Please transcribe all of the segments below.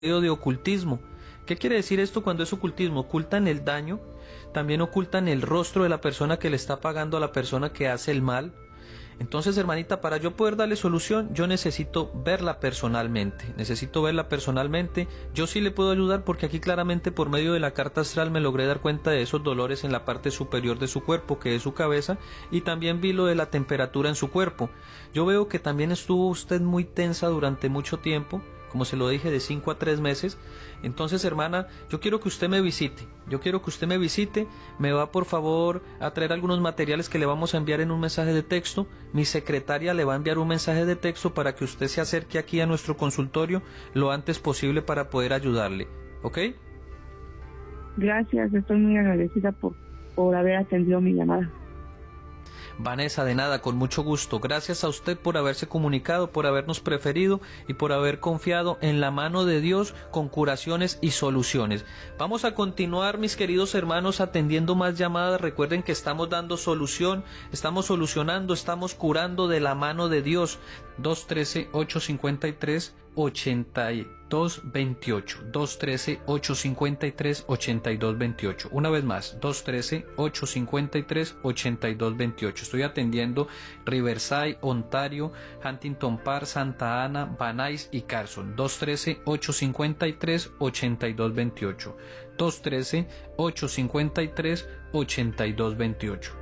de ocultismo. ¿Qué quiere decir esto cuando es ocultismo? Ocultan el daño, también ocultan el rostro de la persona que le está pagando a la persona que hace el mal. Entonces, hermanita, para yo poder darle solución, yo necesito verla personalmente. Yo sí le puedo ayudar porque aquí claramente por medio de la carta astral me logré dar cuenta de esos dolores en la parte superior de su cuerpo, que es su cabeza, y también vi lo de la temperatura en su cuerpo. Yo veo que también estuvo usted muy tensa durante mucho tiempo, como se lo dije, de 5 a 3 meses. Entonces, hermana, yo quiero que usted me visite, me va por favor a traer algunos materiales que le vamos a enviar en un mensaje de texto. Mi secretaria le va a enviar un mensaje de texto para que usted se acerque aquí a nuestro consultorio lo antes posible para poder ayudarle, ¿ok? Gracias, estoy muy agradecida por haber atendido mi llamada. Vanessa, de nada, con mucho gusto. Gracias a usted por haberse comunicado, por habernos preferido y por haber confiado en la mano de Dios con curaciones y soluciones. Vamos a continuar, mis queridos hermanos, atendiendo más llamadas. Recuerden que estamos dando solución, estamos solucionando, estamos curando de la mano de Dios. 213-853-8228. 213-853-8228. Una vez más, 213-853-8228. Estoy atendiendo Riverside, Ontario, Huntington Park, Santa Ana, Van Nuys y Carson. 213-853-8228. 213-853-8228.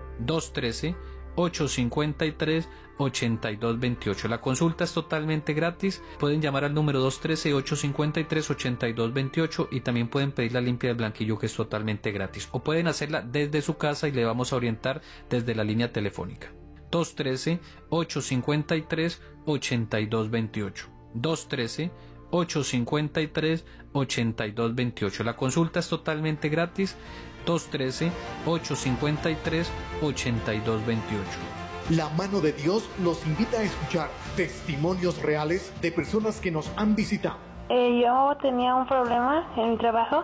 213-853-8228. La consulta es totalmente gratis. Pueden llamar al número 213-853-8228 y también pueden pedir la limpia del blanquillo, que es totalmente gratis, o pueden hacerla desde su casa y le vamos a orientar desde la línea telefónica. 213-853-8228. 213-853-8228. La consulta es totalmente gratis. 213-853-8228. La mano de Dios los invita a escuchar testimonios reales de personas que nos han visitado. Yo tenía un problema en mi trabajo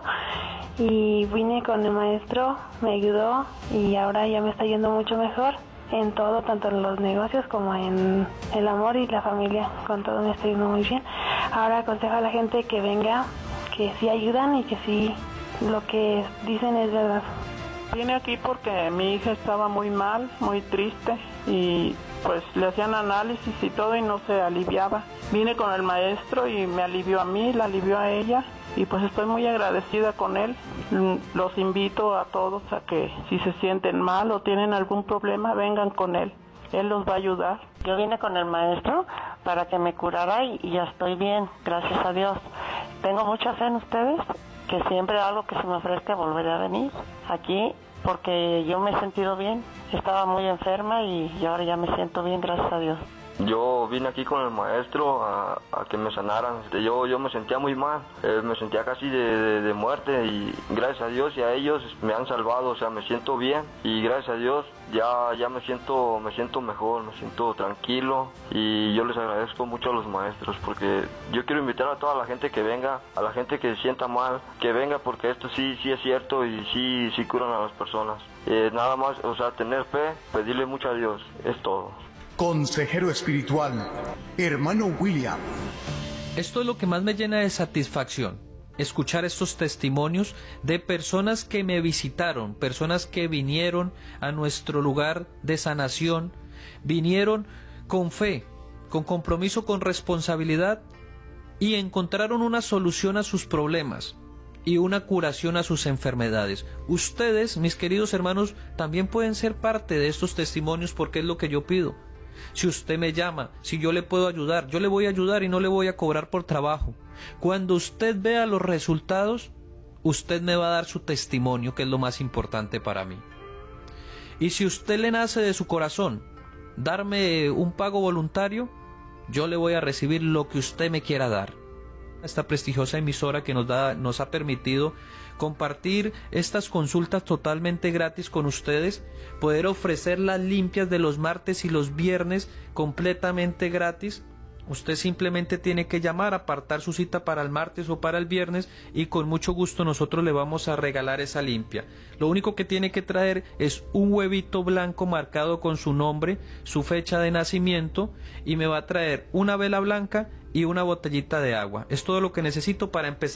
y vine con el maestro, me ayudó y ahora ya me está yendo mucho mejor en todo, tanto en los negocios como en el amor y la familia. Con todo me está yendo muy bien. Ahora aconsejo a la gente que venga, que sí ayudan y que sí lo que dicen es verdad. Vine aquí porque mi hija estaba muy mal, muy triste y pues le hacían análisis y todo y no se aliviaba. Vine con el maestro y me alivió a mí, la alivió a ella y pues estoy muy agradecida con él. Los invito a todos a que si se sienten mal o tienen algún problema, vengan con él. Él los va a ayudar. Yo vine con el maestro para que me curara y ya estoy bien, gracias a Dios. Tengo mucha fe en ustedes, que siempre algo que se me ofrezca volveré a venir aquí, porque yo me he sentido bien. Estaba muy enferma y ahora ya me siento bien, gracias a Dios. Yo vine aquí con el maestro a que me sanaran. Yo me sentía muy mal, me sentía casi de muerte y gracias a Dios y a ellos me han salvado, o sea, me siento bien y gracias a Dios ya me siento mejor, me siento tranquilo y yo les agradezco mucho a los maestros porque yo quiero invitar a toda la gente que venga, a la gente que se sienta mal, que venga porque esto sí es cierto y sí curan a las personas. Nada más, o sea, tener fe, pedirle mucho a Dios, es todo. Consejero espiritual, hermano William. Esto es lo que más me llena de satisfacción, escuchar estos testimonios de personas que me visitaron, personas que vinieron a nuestro lugar de sanación, vinieron con fe, con compromiso, con responsabilidad y encontraron una solución a sus problemas y una curación a sus enfermedades. Ustedes, mis queridos hermanos, también pueden ser parte de estos testimonios porque es lo que yo pido. Si usted me llama, si yo le puedo ayudar, yo le voy a ayudar y no le voy a cobrar por trabajo. Cuando usted vea los resultados, usted me va a dar su testimonio, que es lo más importante para mí. Y si usted le nace de su corazón darme un pago voluntario, yo le voy a recibir lo que usted me quiera dar. Esta prestigiosa emisora que nos ha permitido compartir estas consultas totalmente gratis con ustedes, poder ofrecer las limpias de los martes y los viernes completamente gratis, Usted simplemente tiene que llamar, apartar su cita para el martes o para el viernes y con mucho gusto nosotros le vamos a regalar esa limpia. Lo único que tiene que traer es un huevito blanco marcado con su nombre, su fecha de nacimiento y me va a traer una vela blanca y una botellita de agua. Es todo lo que necesito para empezar